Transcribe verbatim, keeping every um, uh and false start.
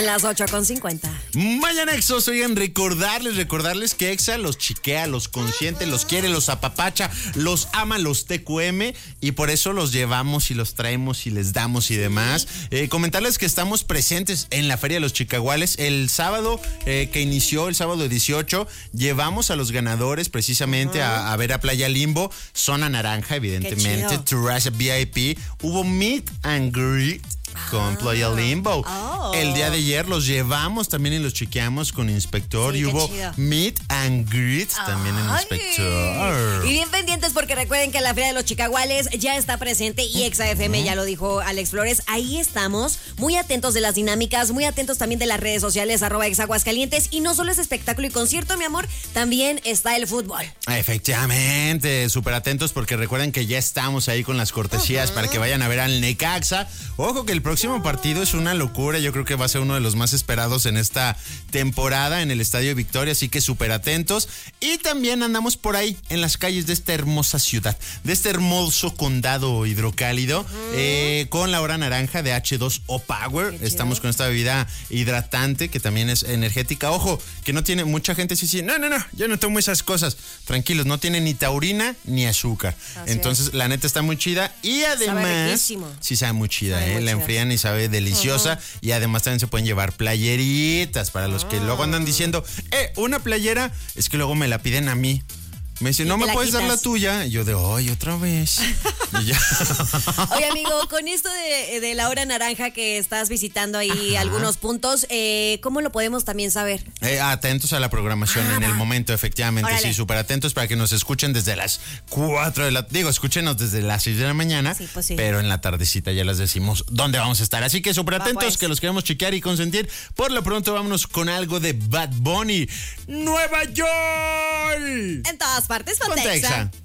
Las ocho con cincuenta. Mañana Exos, oigan, recordarles, recordarles que Exa los chiquea, los consiente, los quiere, los apapacha, los ama, los T Q M y por eso los llevamos y los traemos y les damos y demás. Eh, comentarles que estamos presentes en la Feria de los Chicaguales el sábado eh, que inició, el sábado dieciocho, llevamos a los ganadores precisamente uh-huh. a, a ver a Playa Limbo, zona naranja evidentemente, Terraza V I P, hubo meet and greet con Playa Limbo. Oh. El día de ayer los llevamos también y los chequeamos con Inspector. Sí, y hubo chido. Meet and Greet también en Inspector. Y bien pendientes porque recuerden que la Feria de los Chicaguales ya está presente y Exa F M, uh-huh. ya lo dijo Alex Flores. Ahí estamos, muy atentos de las dinámicas, muy atentos también de las redes sociales, arroba Exa Aguascalientes. Y no solo es espectáculo y concierto, mi amor, también está el fútbol. Efectivamente, súper atentos porque recuerden que ya estamos ahí con las cortesías uh-huh. para que vayan a ver al Necaxa. Ojo que el próximo partido es una locura, yo creo que va a ser uno de los más esperados en esta temporada en el Estadio Victoria, así que súper atentos. Y también andamos por ahí en las calles de esta hermosa ciudad, de este hermoso condado hidrocálido, uh-huh. eh, con la hora naranja de H dos O Power. Estamos con esta bebida hidratante que también es energética. Ojo, que no tiene, mucha gente sí, sí, no, no, no, yo no tomo esas cosas. Tranquilos, no tiene ni taurina ni azúcar. Así Entonces, es. La neta está muy chida y además... Sabe riquísimo. Sí sabe muy chida, sabe ¿eh? Muy la chida. enfrían y sabe deliciosa. Uh-huh. Y además también se pueden llevar playeritas para los que luego andan diciendo, eh, una playera, es que luego me la piden a mí. Me dice, no me puedes quitas. dar la tuya. Y yo de, ay, otra vez. Y ya. Oye, amigo, con esto de, de la hora naranja que estás visitando ahí Ajá. algunos puntos, eh, ¿cómo lo podemos también saber? Eh, atentos a la programación ah, en el momento, efectivamente. Órale. Sí, súper atentos para que nos escuchen desde las cuatro de la... Digo, escúchenos desde las seis de la mañana. Sí, pues sí. Pero en la tardecita ya les decimos dónde vamos a estar. Así que súper atentos, pues. que los queremos chequear y consentir. Por lo pronto, vámonos con algo de Bad Bunny. ¡Nueva York! En todas partes, Ponte Ponte Exa. Exa.